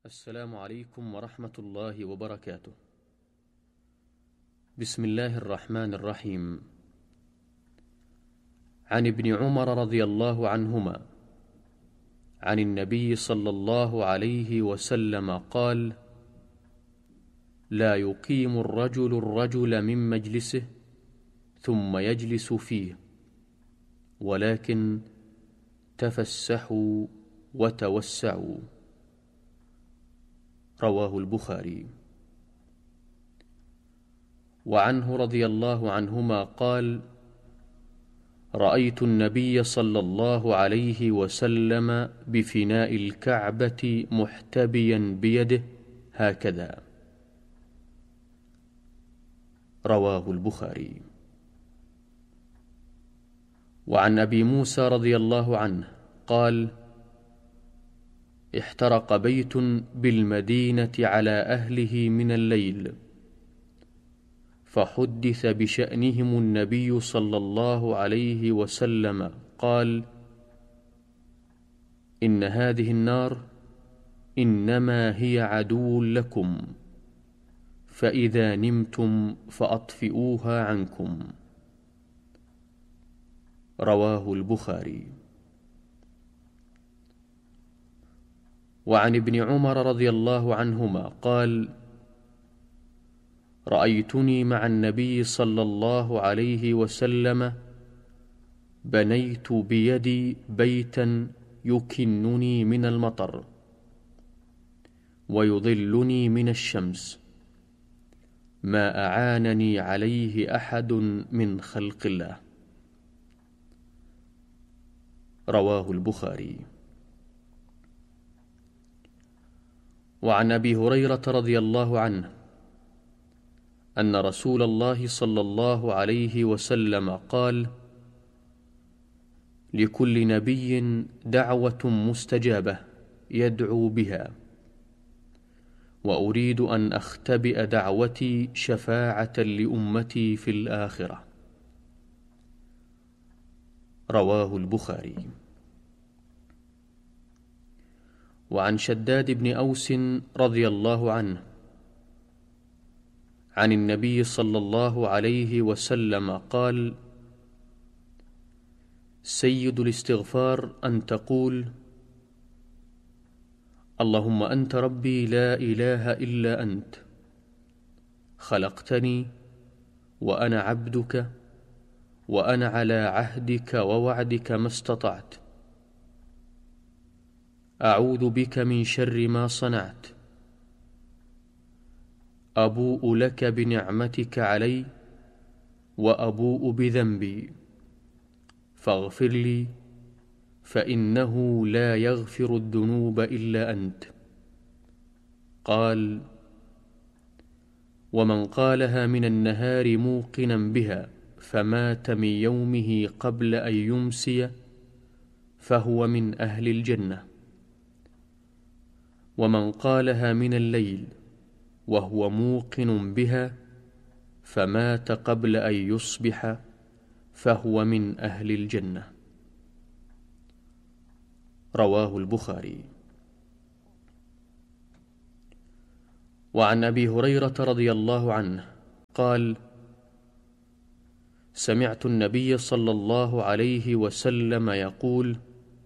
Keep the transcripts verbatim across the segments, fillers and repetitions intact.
السلام عليكم ورحمة الله وبركاته. بسم الله الرحمن الرحيم. عن ابن عمر رضي الله عنهما عن النبي صلى الله عليه وسلم قال: لا يقيم الرجل الرجل من مجلسه ثم يجلس فيه، ولكن تفسحوا وتوسعوا. رواه البخاري. وعنه رضي الله عنهما قال: رأيت النبي صلى الله عليه وسلم بفناء الكعبة محتبيا بيده هكذا. رواه البخاري. وعن أبي موسى رضي الله عنه قال: احترق بيت بالمدينة على أهله من الليل، فحدث بشأنهم النبي صلى الله عليه وسلم قال: إن هذه النار إنما هي عدو لكم، فإذا نمتم فأطفئوها عنكم. رواه البخاري. وعن ابن عمر رضي الله عنهما قال: رأيتني مع النبي صلى الله عليه وسلم بنيت بيدي بيتا يكنني من المطر ويظلني من الشمس، ما أعانني عليه أحد من خلق الله. رواه البخاري. وعن أبي هريرة رضي الله عنه أن رسول الله صلى الله عليه وسلم قال: لكل نبي دعوة مستجابة يدعو بها، وأريد أن أختبئ دعوتي شفاعة لأمتي في الآخرة. رواه البخاري. وعن شداد بن أوس رضي الله عنه عن النبي صلى الله عليه وسلم قال: سيد الاستغفار أن تقول: اللهم أنت ربي لا إله إلا أنت، خلقتني وأنا عبدك، وأنا على عهدك ووعدك ما استطعت، أعوذ بك من شر ما صنعت، أبوء لك بنعمتك علي وأبوء بذنبي، فاغفر لي، فإنه لا يغفر الذنوب إلا أنت. قال: ومن قالها من النهار موقنا بها فمات من يومه قبل أن يمسي فهو من أهل الجنة، ومن قالها من الليل وهو موقن بها فمات قبل أن يصبح فهو من أهل الجنة. رواه البخاري. وعن أبي هريرة رضي الله عنه قال: سمعت النبي صلى الله عليه وسلم يقول: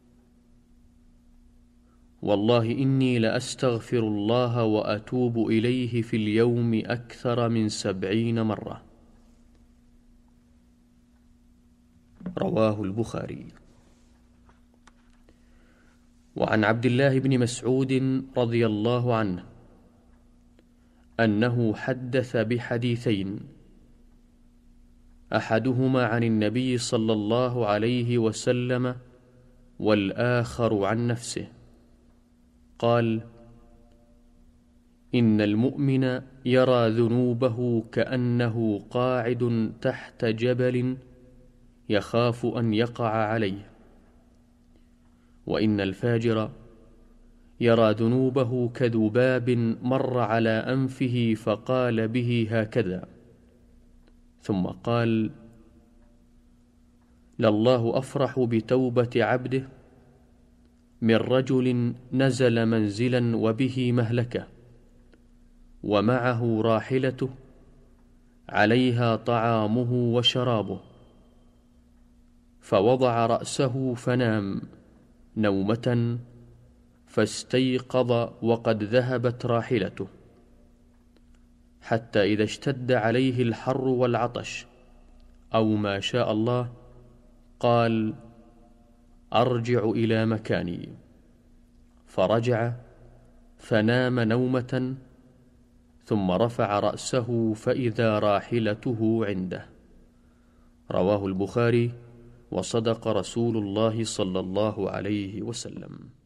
والله إني لأستغفر الله وأتوب إليه في اليوم أكثر من سبعين مرة. رواه البخاري. وعن عبد الله بن مسعود رضي الله عنه أنه حدث بحديثين، أحدهما عن النبي صلى الله عليه وسلم والآخر عن نفسه. قال: إن المؤمن يرى ذنوبه كأنه قاعد تحت جبل يخاف أن يقع عليه، وإن الفاجر يرى ذنوبه كذباب مر على أنفه فقال به هكذا، ثم قال: لله أفرح بتوبة عبده من رجل نزل منزلا وبه مهلكة ومعه راحلته عليها طعامه وشرابه، فوضع رأسه فنام نومة فاستيقظ وقد ذهبت راحلته، حتى إذا اشتد عليه الحر والعطش أو ما شاء الله قال: أرجع إلى مكاني، فرجع فنام نومة ثم رفع رأسه فإذا راحلته عنده. رواه البخاري، وصدق رسول الله صلى الله عليه وسلم.